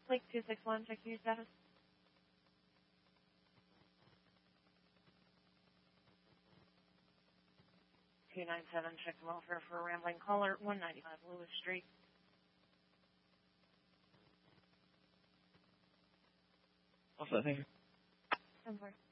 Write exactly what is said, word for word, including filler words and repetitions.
Lake two six one, check your status. two nine seven, check the welfare for a rambling caller, one ninety-five Lewis Street. Also, thank you. ten four.